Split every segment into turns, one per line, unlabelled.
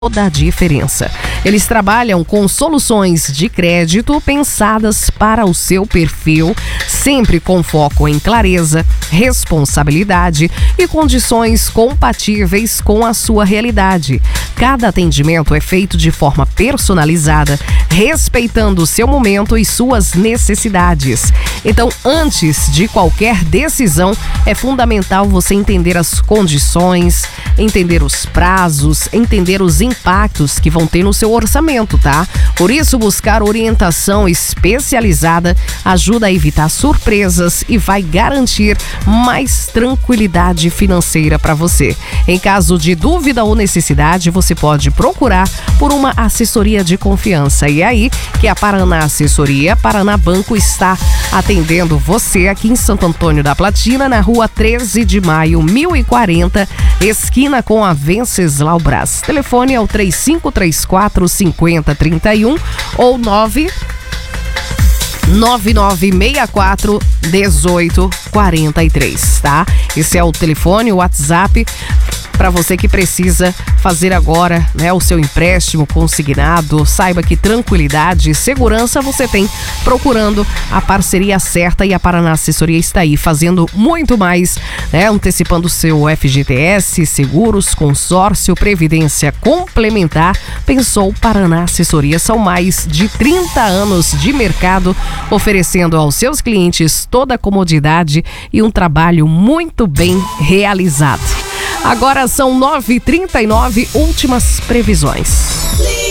toda a diferença. Eles trabalham com soluções de crédito pensadas para o seu perfil, sempre com foco em clareza, responsabilidade e condições compatíveis com a sua realidade. Cada atendimento é feito de forma personalizada, respeitando o seu momento e suas necessidades. Então, antes de qualquer decisão, é fundamental você entender as condições, entender os prazos, entender os impactos que vão ter no seu orçamento, tá? Por isso, buscar orientação especializada ajuda a evitar surpresas e vai garantir mais tranquilidade financeira para você. Em caso de dúvida ou necessidade, você pode procurar por uma assessoria de confiança. E é aí que a Paraná Assessoria Paraná Banco está atendendo você aqui em Santo Antônio da Platina, na rua 13 de maio, 1040, esquina com a Venceslau Brás. Telefone é o 3534-5031 ou 9964-1843, tá? Esse é o telefone, o WhatsApp, para você que precisa fazer agora, né, o seu empréstimo consignado. Saiba que tranquilidade e segurança você tem procurando a parceria certa, e a Paraná Assessoria está aí fazendo muito mais, né, antecipando o seu FGTS, seguros, consórcio, previdência complementar. Pensou Paraná Assessoria, são mais de 30 anos de mercado, oferecendo aos seus clientes toda a comodidade e um trabalho muito bem realizado. Agora são 9h39, últimas previsões.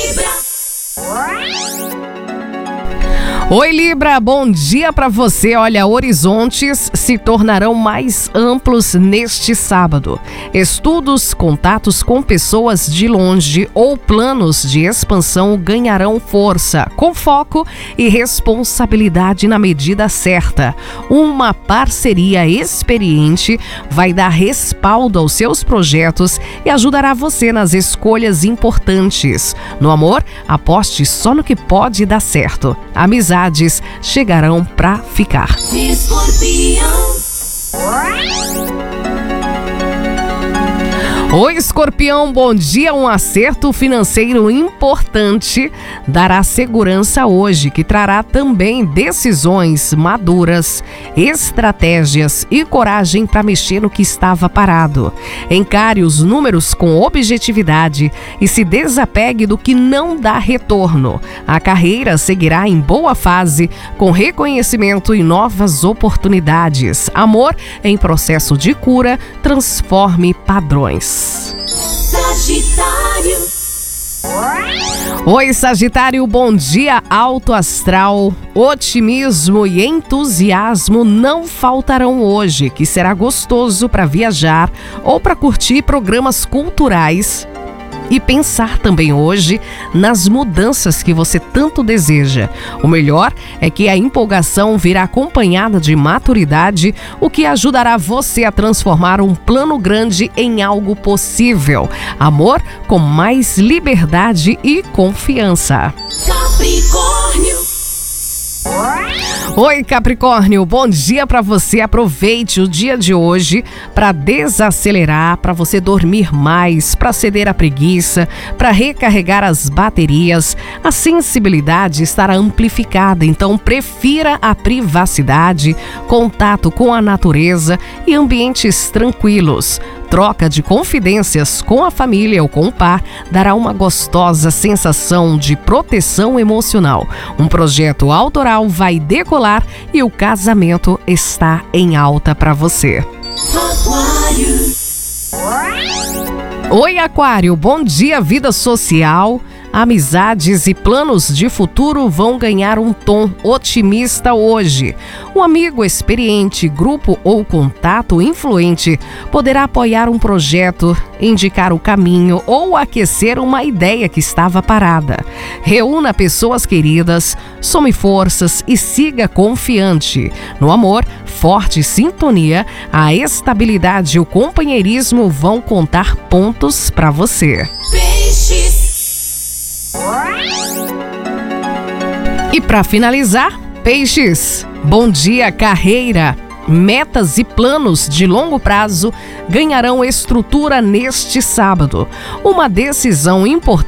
Oi, Libra, bom dia para você. Olha, horizontes se tornarão mais amplos neste sábado. Estudos, contatos com pessoas de longe ou planos de expansão ganharão força, com foco e responsabilidade na medida certa. Uma parceria experiente vai dar respaldo aos seus projetos e ajudará você nas escolhas importantes. No amor, aposte só no que pode dar certo. Amizades chegarão para ficar. Escorpião. Oi, Escorpião, bom dia. Um acerto financeiro importante dará segurança hoje, que trará também decisões maduras, estratégias e coragem para mexer no que estava parado. Encare os números com objetividade e se desapegue do que não dá retorno. A carreira seguirá em boa fase, com reconhecimento e novas oportunidades. Amor em processo de cura, transforme padrões. Sagitário. Oi, Sagitário, bom dia. Alto astral, otimismo e entusiasmo não faltarão hoje, que será gostoso para viajar ou para curtir programas culturais. E pensar também hoje nas mudanças que você tanto deseja. O melhor é que a empolgação virá acompanhada de maturidade, o que ajudará você a transformar um plano grande em algo possível. Amor com mais liberdade e confiança. Capricórnio. Oi, Capricórnio, bom dia para você. Aproveite o dia de hoje para desacelerar, para você dormir mais, para ceder à preguiça, para recarregar as baterias. A sensibilidade estará amplificada, então prefira a privacidade, contato com a natureza e ambientes tranquilos. Troca de confidências com a família ou com o par dará uma gostosa sensação de proteção emocional. Um projeto autoral vai decolar e o casamento está em alta para você. Aquário. Oi, Aquário, bom dia. Vida social, amizades e planos de futuro vão ganhar um tom otimista hoje. Um amigo experiente, grupo ou contato influente poderá apoiar um projeto, indicar o caminho ou aquecer uma ideia que estava parada. Reúna pessoas queridas, some forças e siga confiante. No amor, forte sintonia, a estabilidade e o companheirismo vão contar pontos para você. Peixes. E para finalizar, Peixes, bom dia, carreira. Metas e planos de longo prazo ganharão estrutura neste sábado. Uma decisão importante